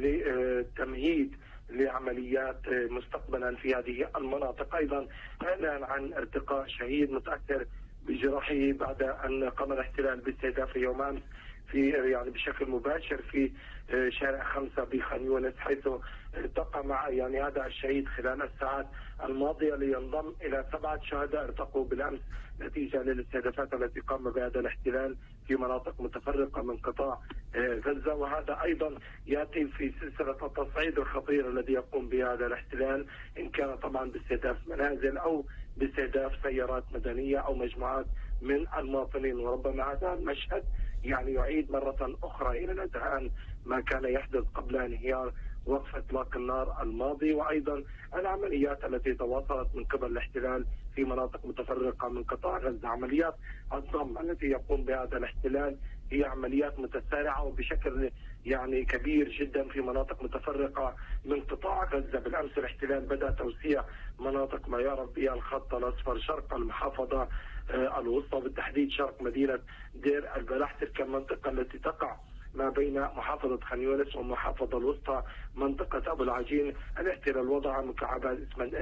لتمهيد لعمليات مستقبلا في هذه المناطق. أيضا إعلان عن ارتقاء شهيد متأثر بجراحه بعد أن قام الاحتلال باستهدافه يوم أمس في بشكل مباشر في شارع 5 بخان يونس، حيث التقى مع هذا الشهيد خلال الساعات الماضية لينضم إلى 7 شهداء ارتقوا بالأمس نتيجة للاستهدافات التي قام بهذا الاحتلال في مناطق متفرقة من قطاع غزة. وهذا أيضا يأتي في سلسلة التصعيد الخطير الذي يقوم بهذا الاحتلال، إن كان طبعا باستهداف منازل أو باستهداف سيارات مدنية أو مجموعات من المواطنين. وربما هذا المشهد يعيد مرة أخرى إلى الأذهان ما كان يحدث قبل انهيار وقف إطلاق النار الماضي، وأيضا العمليات التي تواصلت من قبل الاحتلال في مناطق متفرقة من قطاع غزة. عمليات الضم التي يقوم بهذا الاحتلال هي عمليات متسارعة وبشكل كبير جدا في مناطق متفرقة من قطاع غزة. بالأمس الاحتلال بدأ توسيع مناطق ما يعرف بها الخط الأصفر شرق المحافظة الوسطى، بالتحديد شرق مدينة دير البلح، تلك المنطقة التي تقع ما بين محافظة خان يونس والمحافظة الوسطى منطقة أبو العجين. الاحتلال وضع مكعبات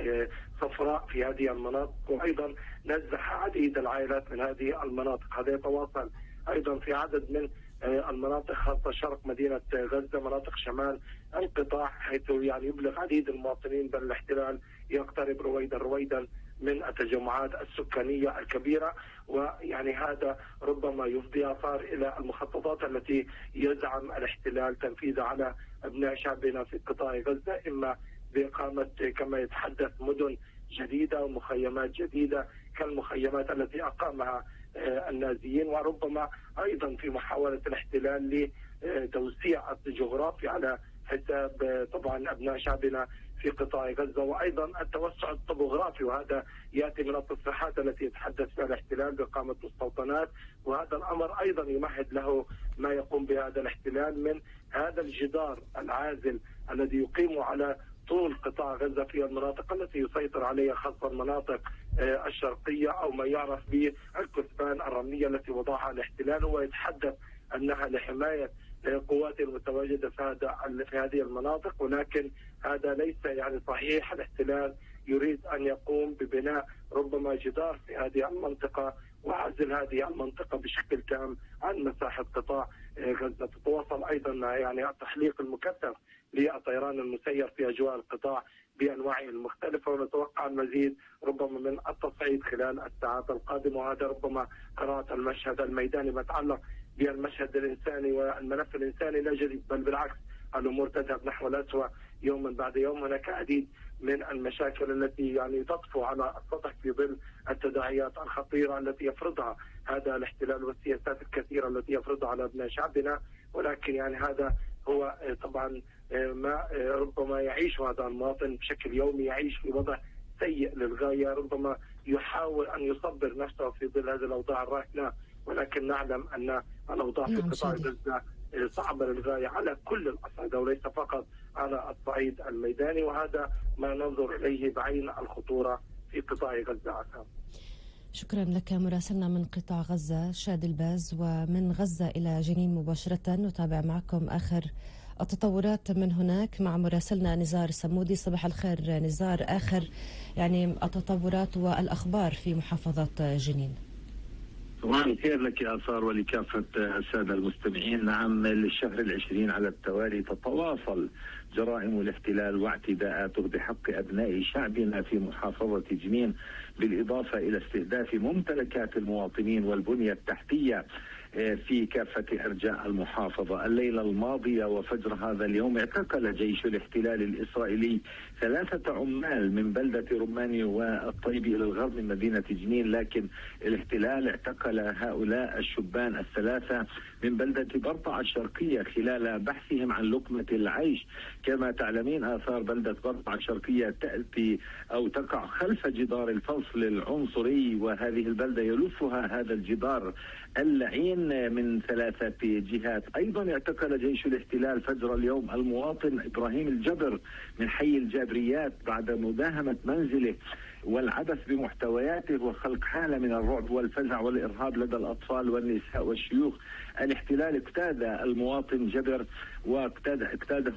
صفراء في هذه المناطق، وأيضا نزح عديد العائلات من هذه المناطق. هذا يتواصل أيضا في عدد من المناطق خاصة شرق مدينة غزة، مناطق شمال القطاع، حيث يبلغ عديد المواطنين بل الاحتلال يقترب رويدا من التجمعات السكانية الكبيرة. هذا ربما يفضي آثار إلى المخططات التي يزعم الاحتلال تنفيذها على أبناء شعبنا في قطاع غزة، إما بإقامة كما يتحدث مدن جديدة ومخيمات جديدة كالمخيمات التي أقامها النازيين، وربما أيضا في محاولة الاحتلال لتوسيع الجغرافيا على حساب طبعا أبناء شعبنا في قطاع غزة، وأيضا التوسع الطبوغرافي، وهذا يأتي من التصريحات التي يتحدث فيها الاحتلال بإقامة مستوطنات. وهذا الأمر أيضا يمهد له ما يقوم بهذا الاحتلال من هذا الجدار العازل الذي يقيم على طول قطاع غزة في المناطق التي يسيطر عليها، خاصة المناطق الشرقية أو ما يعرف بالكثبان الرملية التي وضعها الاحتلال. هو يتحدث أنها لحماية قوات المتواجدة في هذه المناطق، ولكن هذا ليس صحيح. الاحتلال يريد أن يقوم ببناء ربما جدار في هذه المنطقة وعزل هذه المنطقة بشكل تام عن مساحة قطاع غزة. تتواصل أيضا التحليق المكثف للطيران المسير في أجواء القطاع بأنواعه المختلفة، ونتوقع المزيد ربما من التصعيد خلال الساعات القادمة. وهذا ربما قراءة المشهد الميداني ما يتعلق بالمشهد الإنساني والملف الإنساني لا جديد، بل بالعكس الأمور تذهب نحو الأسوأ يوما بعد يوم. هناك عديد من المشاكل التي تطفو على السطح في ظل التداعيات الخطيرة التي يفرضها هذا الاحتلال والسياسات الكثيرة التي يفرضها على أبناء شعبنا. ولكن هذا هو طبعا ما ربما يعيش هذا المواطن بشكل يومي، يعيش في وضع سيء للغاية، ربما يحاول أن يصبر نفسه في ظل هذه الأوضاع الراهنة، ولكن نعلم أن الأوضاع في قطاع غزة صعبة للغاية على كل الأصعدة وليس فقط على الصعيد الميداني، وهذا ما ننظر إليه بعين الخطورة في قطاع غزة. عسام. شكرا لك مراسلنا من قطاع غزة شاد الباز. ومن غزة إلى جنين مباشرة نتابع معكم آخر التطورات من هناك مع مراسلنا نزار سمودي. صباح الخير نزار، آخر التطورات والأخبار في محافظة جنين. صباح الخير لك يا آثار ولكافة السادة المستمعين. نعم، للشهر العشرين على التوالي تتواصل جرائم الاحتلال واعتداءاته بحق أبناء شعبنا في محافظة جنين، بالإضافة إلى استهداف ممتلكات المواطنين والبنية التحتية في كافة أرجاء المحافظة. الليلة الماضية وفجر هذا اليوم اعتقل جيش الاحتلال الإسرائيلي 3 عمال من بلدة رماني والطيبي إلى الغرب من مدينة جنين، لكن الاحتلال اعتقل هؤلاء الشبان 3 من بلدة برطعة الشرقية خلال بحثهم عن لقمة العيش. كما تعلمين آثار، بلدة برطعة الشرقية تأتي أو تقع خلف جدار الفصل العنصري، وهذه البلدة يلفها هذا الجدار اللعين من 3 جهات. أيضا اعتقل جيش الاحتلال فجر اليوم المواطن إبراهيم الجبر من حي الجابريات بعد مداهمة منزله والعبث بمحتوياته وخلق حالة من الرعب والفزع والإرهاب لدى الأطفال والنساء والشيوخ. الاحتلال اقتاد المواطن جبر واقتاده